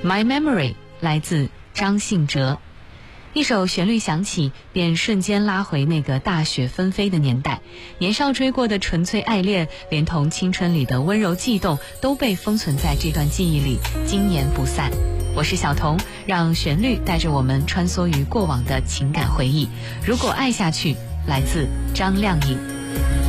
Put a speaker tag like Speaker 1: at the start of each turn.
Speaker 1: My Memory 来自张信哲。一首旋律响起，便瞬间拉回那个大雪纷飞的年代，年少追过的纯粹爱恋，连同青春里的温柔悸动，都被封存在这段记忆里，经年不散。我是小童，让旋律带着我们穿梭于过往的情感回忆。如果爱下去，来自张靓颖。